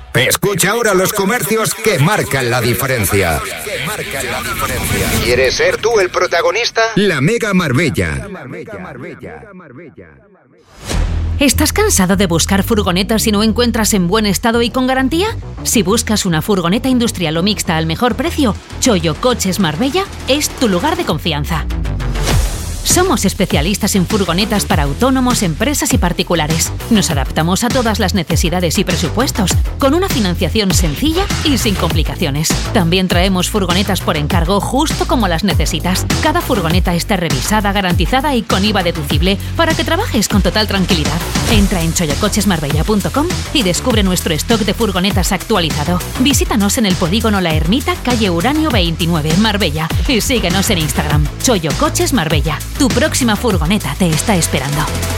Escucha ahora los comercios que marcan la diferencia. ¿Quieres ser tú el protagonista? La Mega Marbella. ¿Estás cansado de buscar furgonetas y no encuentras en buen estado y con garantía? Si buscas una furgoneta industrial o mixta al mejor precio, Chollo Coches Marbella es tu lugar de confianza. Somos especialistas en furgonetas para autónomos, empresas y particulares. Nos adaptamos a todas las necesidades y presupuestos, con una financiación sencilla y sin complicaciones. También traemos furgonetas por encargo justo como las necesitas. Cada furgoneta está revisada, garantizada y con IVA deducible para que trabajes con total tranquilidad. Entra en chollocochesmarbella.com y descubre nuestro stock de furgonetas actualizado. Visítanos en el polígono La Ermita, calle Uranio 29, Marbella, y síguenos en Instagram, Chollo Coches Marbella. Tu próxima furgoneta te está esperando.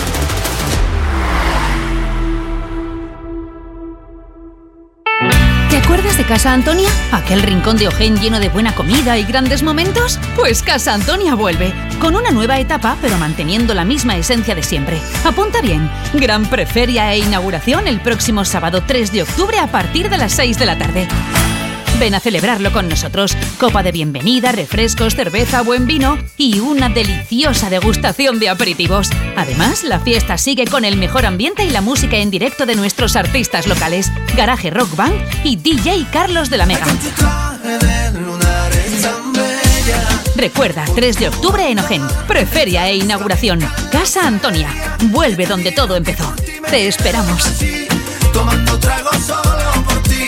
¿Te acuerdas de Casa Antonia? ¿Aquel rincón de Ojén lleno de buena comida y grandes momentos? Pues Casa Antonia vuelve, con una nueva etapa pero manteniendo la misma esencia de siempre. Apunta bien, gran preferia e inauguración el próximo sábado 3 de octubre a partir de las 6 de la tarde. Ven a celebrarlo con nosotros. Copa de bienvenida, refrescos, cerveza, buen vino y una deliciosa degustación de aperitivos. Además, la fiesta sigue con el mejor ambiente y la música en directo de nuestros artistas locales, Garaje Rock Band y DJ Carlos de la Mega. Recuerda, 3 de octubre en Ojén, preferia e inauguración. Casa Antonia. Vuelve donde todo empezó. Te esperamos. Tomando tragos solo por ti.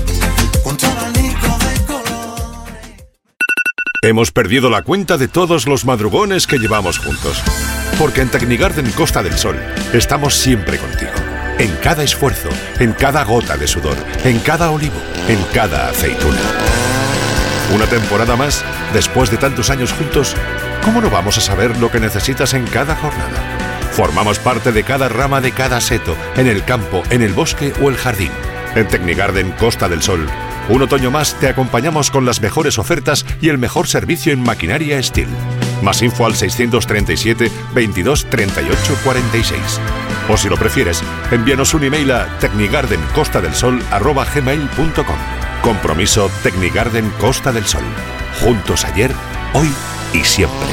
Hemos perdido la cuenta de todos los madrugones que llevamos juntos. Porque en Tecnigarden Costa del Sol estamos siempre contigo. En cada esfuerzo, en cada gota de sudor, en cada olivo, en cada aceituna. Una temporada más, después de tantos años juntos, ¿cómo no vamos a saber lo que necesitas en cada jornada? Formamos parte de cada rama de cada seto, en el campo, en el bosque o el jardín. En Tecnigarden Costa del Sol, un otoño más te acompañamos con las mejores ofertas y el mejor servicio en maquinaria Steel. Más info al 637 22 38 46. O si lo prefieres, envíanos un email a tecnigardenscostadelsol@gmail.com. Compromiso Tecnigarden Costa del Sol. Juntos ayer, hoy y siempre.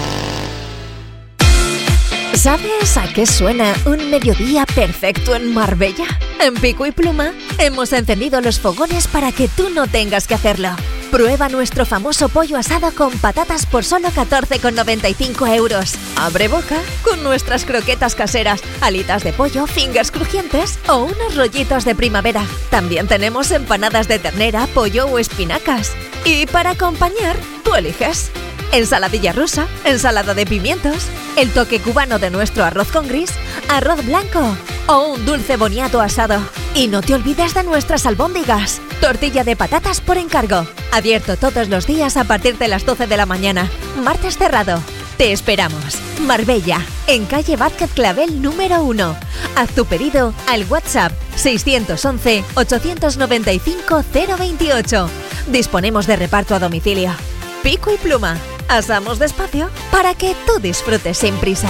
¿Sabes a qué suena un mediodía perfecto en Marbella? En Pico y Pluma hemos encendido los fogones para que tú no tengas que hacerlo. Prueba nuestro famoso pollo asado con patatas por solo 14,95 €. Abre boca con nuestras croquetas caseras, alitas de pollo, fingers crujientes o unos rollitos de primavera. También tenemos empanadas de ternera, pollo o espinacas. Y para acompañar, tú eliges. Ensaladilla rusa, ensalada de pimientos, el toque cubano de nuestro arroz con gris, arroz blanco o un dulce boniato asado. Y no te olvides de nuestras albóndigas, tortilla de patatas por encargo. Abierto todos los días a partir de las 12 de la mañana. Martes cerrado. Te esperamos. Marbella, en calle Vázquez Clavel número 1. Haz tu pedido al WhatsApp 611 895 028. Disponemos de reparto a domicilio. Pico y Pluma. Asamos despacio para que tú disfrutes sin prisa.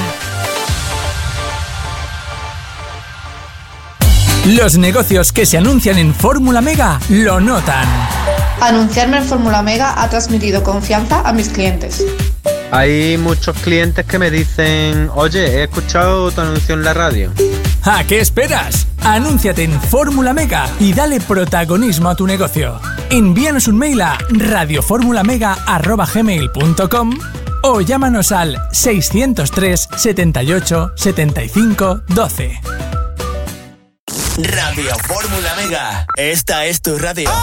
Los negocios que se anuncian en Fórmula Mega lo notan. Anunciarme en Fórmula Mega ha transmitido confianza a mis clientes. Hay muchos clientes que me dicen: oye, he escuchado tu anuncio en la radio. ¿A qué esperas? Anúnciate en Fórmula Mega y dale protagonismo a tu negocio. Envíanos un mail a radioformulamega@gmail.com o llámanos al 603 78 75 12. Radio Fórmula Mega. Esta es tu radio.